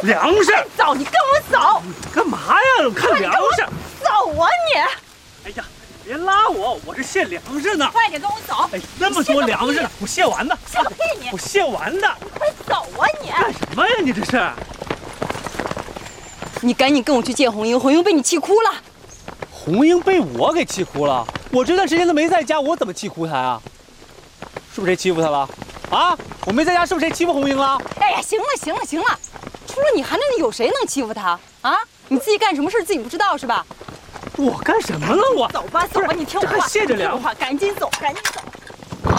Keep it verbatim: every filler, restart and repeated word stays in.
粮食。 走，你跟我走。 干嘛呀？我看粮食。 走啊你！ 哎呀，别拉我，我这卸粮食呢。 快点跟我走。 哎，那么多粮食，我卸完的。 卸个屁你！ 我卸完的。 你快走啊你！ 干什么呀？你这是？ 你赶紧跟我去见红英，红英被你气哭了。 红英被我给气哭了？我这段时间都没在家，我怎么气哭她啊？是不是谁欺负她了？啊！我没在家，是不是谁欺负红英了？ 哎呀，行了行了行了，除了你还能有谁能欺负她啊？你自己干什么事自己不知道是吧？ 我干什么了我？ 走吧走吧，你听我话， 卸着粮， 赶紧走赶紧走。